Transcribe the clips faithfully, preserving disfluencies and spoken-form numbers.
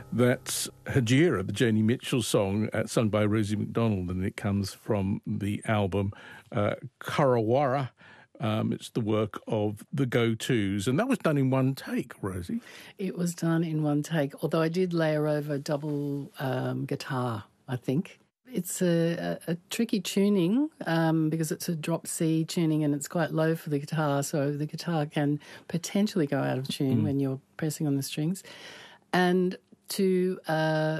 That's Hajira, the Joni Mitchell song, uh, sung by Rosie McDonald, and it comes from the album uh, Karawara. Um, it's the work of the Go-Tos, and that was done in one take, Rosie. It was done in one take, although I did layer over double um, guitar, I think. It's a, a, a tricky tuning um, because it's a drop C tuning and it's quite low for the guitar, so the guitar can potentially go out of tune mm. when you're pressing on the strings. And to, uh,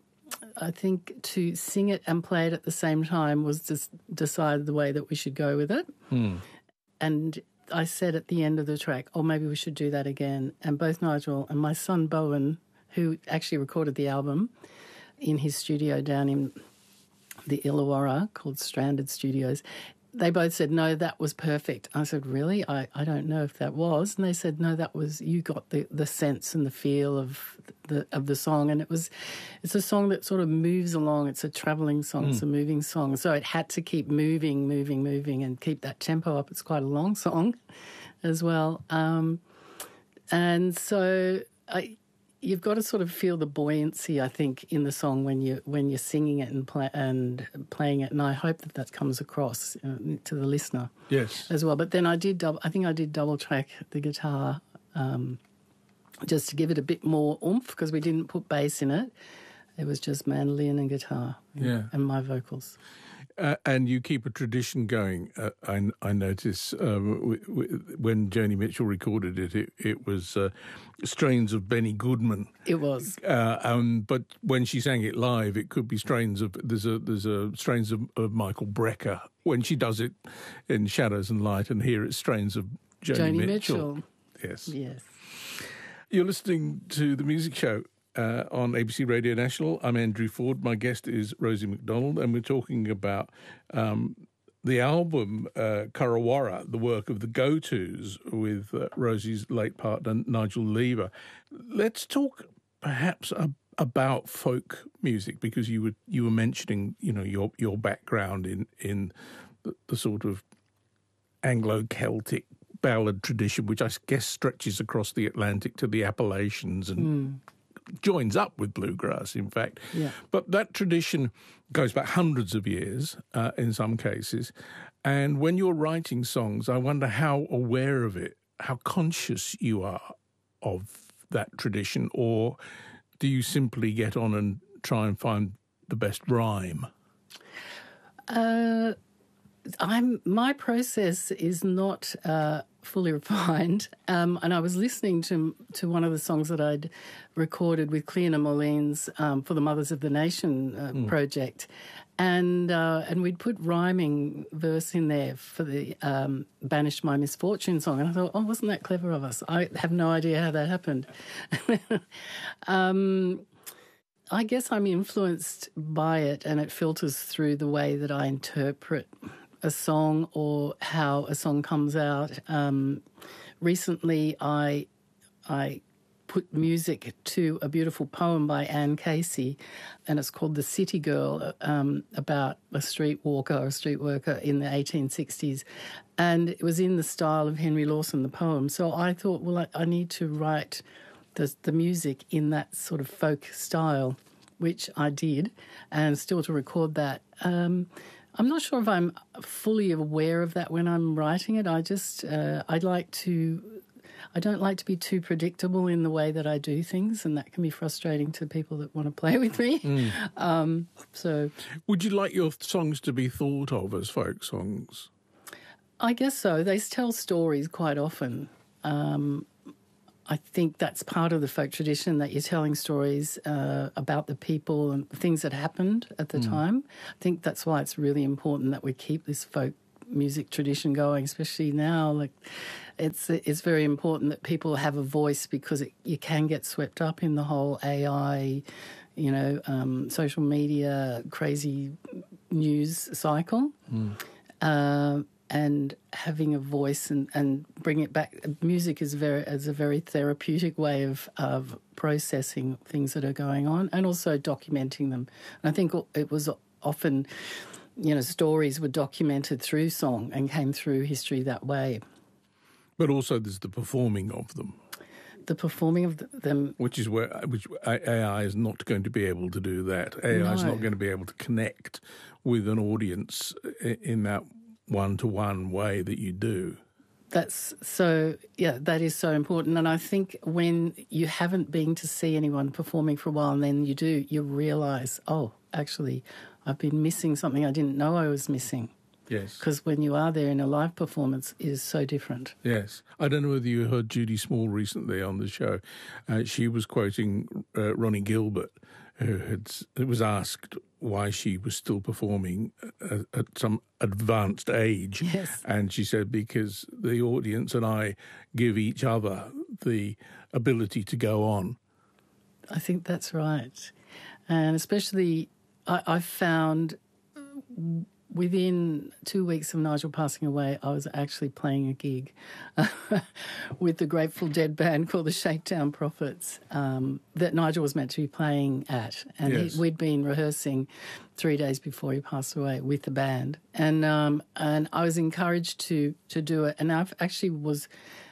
I think, to sing it and play it at the same time was just decided the way that we should go with it. Mm. And I said at the end of the track, oh, maybe we should do that again. And both Nigel and my son Bowen, who actually recorded the album in his studio down in the Illawarra called Stranded Studios, they both said, no, that was perfect. I said, really? I, I don't know if that was. And they said, no, that was, you got the, the sense and the feel of the of the song. And it was, it's a song that sort of moves along. It's a travelling song. Mm. It's a moving song. So it had to keep moving, moving, moving and keep that tempo up. It's quite a long song as well. Um, and so I... You've got to sort of feel the buoyancy, I think, in the song when you when you're singing it and play, and playing it, and I hope that that comes across uh, to the listener. Yes, as well. But then I did, double, I think I did double track the guitar um, just to give it a bit more oomph because we didn't put bass in it. It was just mandolin and guitar, and, yeah, and my vocals. Uh, and you keep a tradition going. Uh, I, I notice um, w- w- when Joni Mitchell recorded it, it, it was uh, strains of Benny Goodman. It was. Uh, um, but when she sang it live, it could be strains of there's a there's a strains of, of Michael Brecker when she does it in Shadows and Light, and here it's strains of Joni, Joni Mitchell. Mitchell. Yes. Yes. You're listening to The Music Show Uh, on A B C Radio National. I'm Andrew Ford. My guest is Rosie McDonald, and we're talking about um, the album uh, Karawara, the work of the Go-Tos, with uh, Rosie's late partner Nigel Lever. Let's talk perhaps a, about folk music, because you were you were mentioning, you know, your your background in in the, the sort of Anglo-Celtic ballad tradition, which I guess stretches across the Atlantic to the Appalachians and mm. joins up with bluegrass, in fact. Yeah. But that tradition goes back hundreds of years uh, in some cases. And when you're writing songs, I wonder how aware of it, how conscious you are of that tradition, or do you simply get on and try and find the best rhyme? Uh, I'm my process is not uh, fully refined, um, and I was listening to to one of the songs that I'd recorded with Cleona Molines um, for the Mothers of the Nation uh, mm. project, and uh, and we'd put rhyming verse in there for the um, Banished My Misfortune song, and I thought, oh, wasn't that clever of us? I have no idea how that happened. um, I guess I'm influenced by it, and it filters through the way that I interpret a song or how a song comes out. Um, recently, I I put music to a beautiful poem by Anne Casey, and it's called The City Girl, um, about a streetwalker or a street worker in the eighteen sixties. And it was in the style of Henry Lawson, the poem. So I thought, well, I, I need to write the, the music in that sort of folk style, which I did, and still to record that. Um, I'm not sure if I'm fully aware of that when I'm writing it. I just, uh, I'd like to, I don't like to be too predictable in the way that I do things, and that can be frustrating to people that want to play with me. Mm. Um, so, would you like your songs to be thought of as folk songs? I guess so. They tell stories quite often. Um, I think that's part of the folk tradition, that you're telling stories uh, about the people and the things that happened at the mm. time. I think that's why it's really important that we keep this folk music tradition going, especially now. Like, it's it's very important that people have a voice, because it, you can get swept up in the whole A I, you know, um, social media, crazy news cycle. Mm. Uh, and having a voice and, and bring it back. Music is very is a very therapeutic way of, of processing things that are going on, and also documenting them. And I think it was often, you know, stories were documented through song and came through history that way. But also there's the performing of them. the performing of them. Which is where which A I is not going to be able to do that. A I no. is not going to be able to connect with an audience in that one-to-one way that you do. That's so, yeah, that is so important. And I think when you haven't been to see anyone performing for a while and then you do, you realise, oh, actually, I've been missing something I didn't know I was missing. Yes. Because when you are there in a live performance, it is so different. Yes. I don't know whether you heard Judy Small recently on the show. Uh, she was quoting uh, Ronnie Gilbert, who had was asked why she was still performing at, at some advanced age. Yes. And she said, because the audience and I give each other the ability to go on. I think that's right. And especially I, I found within two weeks of Nigel passing away, I was actually playing a gig with the Grateful Dead band called the Shakedown Prophets um, that Nigel was meant to be playing at. And yes. he, we'd been rehearsing three days before he passed away with the band. And um, and I was encouraged to, to do it. And I actually was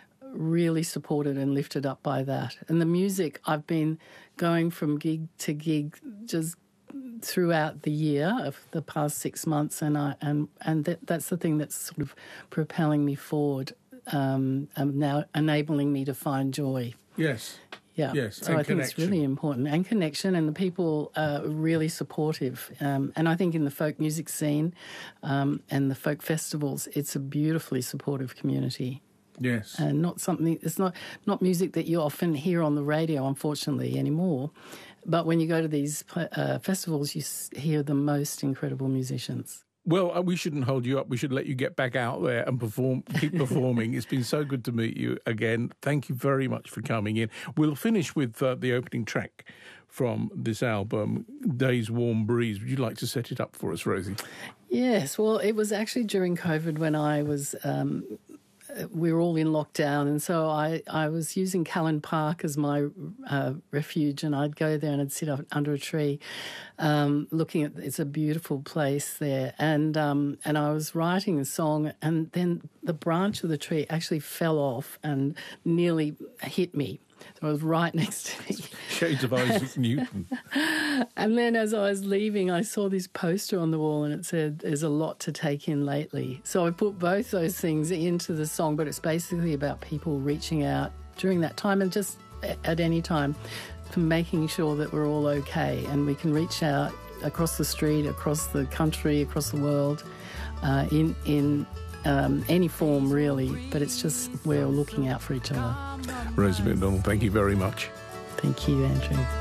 really supported and lifted up by that. And the music, I've been going from gig to gig just throughout the year of the past six months, and I and and that, that's the thing that's sort of propelling me forward, um, and now enabling me to find joy. Yes. Yeah. Yes. So and I think connection. it's really important, and connection, and the people are really supportive. Um, and I think in the folk music scene um, and the folk festivals, it's a beautifully supportive community. Yes. And not something, it's not, not music that you often hear on the radio, unfortunately, anymore. But when you go to these uh, festivals, you hear the most incredible musicians. Well, we shouldn't hold you up. We should let you get back out there and perform. Keep performing. It's been so good to meet you again. Thank you very much for coming in. We'll finish with uh, the opening track from this album, Day's Warm Breeze. Would you like to set it up for us, Rosie? Yes. Well, it was actually during COVID when I was... Um, we were all in lockdown, and so I, I was using Callan Park as my uh, refuge, and I'd go there and I'd sit up under a tree um, looking at, it's a beautiful place there, and um, and I was writing a song, and then the branch of the tree actually fell off and nearly hit me. So I was right next to me. Shades of Isaac Newton. And then as I was leaving, I saw this poster on the wall and it said, there's a lot to take in lately. So I put both those things into the song, but it's basically about people reaching out during that time and just at any time for making sure that we're all okay and we can reach out across the street, across the country, across the world, uh, in, in um, any form really, but it's just we're looking out for each other. Rosie McDonald, thank you very much. Thank you, Andrew.